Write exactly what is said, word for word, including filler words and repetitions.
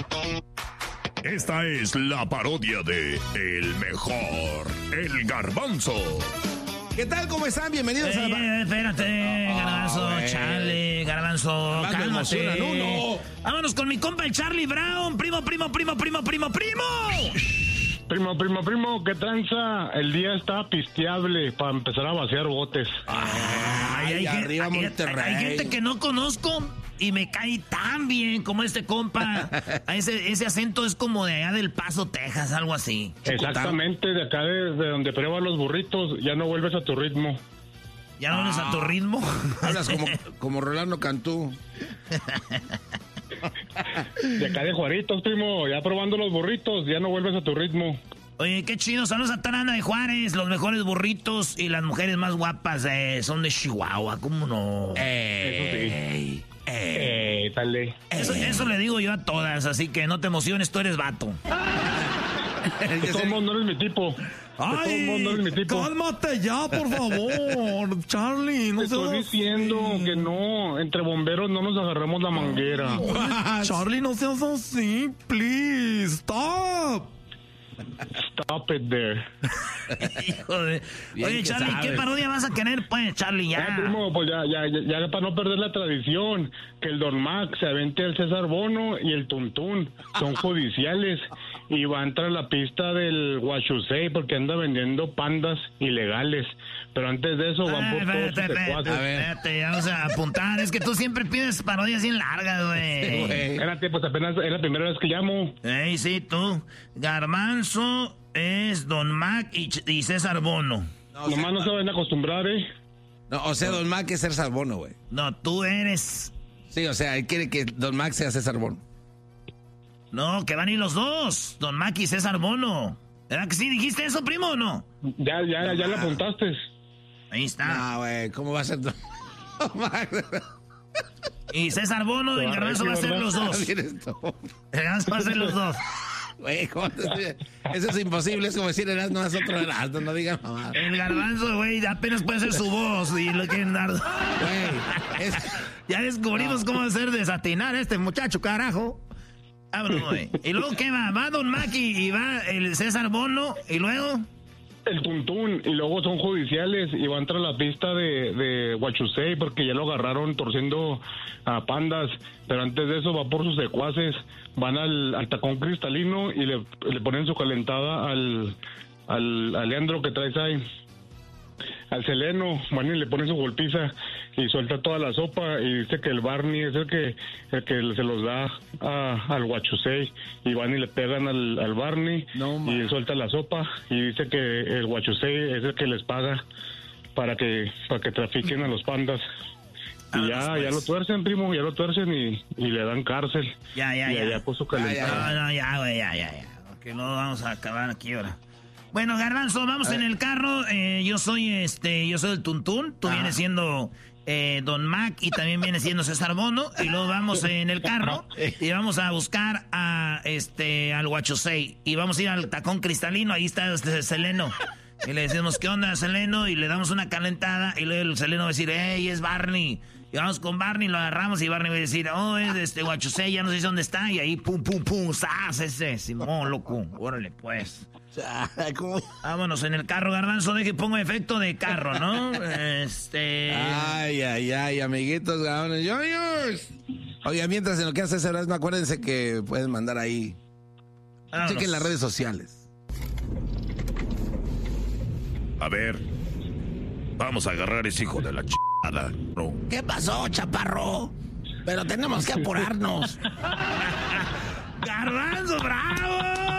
Esta es la parodia de El Mejor, El Garbanzo. ¿Qué tal? ¿Cómo están? Bienvenidos Ey, a... eh, espérate, Oh, Garbanzo, oh, Charlie, Garbanzo, Más me cálmate. emocionan uno. Vámonos con mi compa el Charlie Brown, primo, primo, primo, primo, primo, primo. Primo, primo, primo, ¿qué tranza? El día está pisteable para empezar a vaciar botes. Ay, Ay, gen- arriba hay- Monterrey. Hay, gente que no conozco y me cae tan bien como este compa. A ese, ese acento es como de allá del Paso, Texas, algo así. Exactamente, de acá de, de donde pruebas los burritos, ya no vuelves a tu ritmo. ¿Ya no vienes a tu ritmo? Hablas como, como Rolando Cantú. De acá de Juaritos, primo, ya probando los burritos, ya no vuelves a tu ritmo. Oye, qué chido, saludos a Tarana de Juárez, los mejores burritos y las mujeres más guapas eh, son de Chihuahua, ¿cómo no? Ey, ey. Eh, dale. Eso, eso le digo yo a todas, así que no te emociones, tú eres vato. De todos modos no eres mi tipo. De todos modos no eres mi tipo. Cálmate ya, por favor, Charlie, no Te estoy seas diciendo que no, entre bomberos no nos agarramos la manguera. Charlie, no seas así, please, stop. Stop it there. Hijo de... Bien Oye, que Charlie, ¿qué sabes. parodia vas a querer, pues, Charlie, Ya, ya? primo, pues ya, ya, ya, ya para no perder la tradición, que el Don Max se avente el César Bono y el Tuntún, son judiciales, y va a entrar a la pista del Huachusei porque anda vendiendo pandas ilegales, pero antes de eso van Ah, por todos espérate, sus espérate, secuaces. A ver. espérate, vamos a apuntar. Es que tú siempre pides parodias bien largas, güey. Güey. Espérate, pues apenas es la primera vez que llamo. Ey, sí, tú. Garbanzo es Don Mac y, Ch- y César Bono. No, o sea, Nomás no se van a acostumbrar, ¿eh? no, o sea, Don Mac es César Bono, güey. No, tú eres... Sí, o sea, él quiere que Don Mac sea César Bono. No, que van a ir los dos. Don Mac y César Bono. ¿Verdad que sí? ¿Dijiste eso, primo, o no? Ya, ya, ya le apuntaste. Ahí está. No, güey, ¿cómo va a ser Don Mac? Y César Bono y Te va a Garbanzo va a ser reír, los dos. Bien esto. El Garbanzo va a ser los dos. Güey, ¿cómo te- eso es imposible, es como decir Erasmo es otro Erasmo, no digan mamá. El Garbanzo, güey, apenas puede ser su voz y lo quieren dar. Güey, es... Ya descubrimos cómo hacer desatinar a este muchacho, carajo. Vámonos, güey. ¿Y luego qué va? Va Don Maki y va el César Bono y luego... El Tuntún, y luego son judiciales y va a entrar a la pista de, de Huachusei porque ya lo agarraron torciendo a pandas, pero antes de eso va por sus secuaces, van al, al tacón cristalino y le, le ponen su calentada al, al, al Leandro que traes ahí, al Seleno, van y le ponen su golpiza y suelta toda la sopa y dice que el Barney es el que el que se los da a, al Huachusei y van y le pegan al, al Barney No, man. y suelta la sopa y dice que el Huachusei es el que les paga para que para que trafiquen a los pandas. Y ya, Vámonos, ya pues. lo tuercen, primo, ya lo tuercen y, y le dan cárcel. Ya, ya, y ya. allá puso Ya, calentada. No, no, ya, güey, ya, ya, ya. Que no vamos a acabar aquí ahora. Bueno, Garbanzo, vamos en el carro. Eh, yo soy este, yo soy el Tuntún. Tú vienes siendo eh, Don Mac y también viene siendo César Bono. Y luego vamos en el carro y vamos a buscar a este al Huachusei. Y vamos a ir al tacón cristalino. Ahí está este Seleno. Y le decimos, ¿qué onda, Seleno? Y le damos una calentada. Y luego el Seleno va a decir, ¡hey, es Barney! Y vamos con Barney, lo agarramos y Barney va a decir, oh, es este Huachusei, ya no sé dónde está. Y ahí, pum, pum, pum, ¡zas! Ese, Simón, loco. Órale, pues. ¿Cómo? Vámonos en el carro, Garbanzo, de que pongo efecto de carro, ¿no? Este... Ay, ay, ay, amiguitos, gabones, yoyos. Oiga, mientras en lo que hace ese Erasmo, acuérdense que pueden mandar ahí. vámonos. Chequen las redes sociales. A ver, vamos a agarrar ese hijo de la chingada, bro. ¿Qué pasó, chaparro? Pero tenemos que apurarnos. ¡Garbanzo, bravo!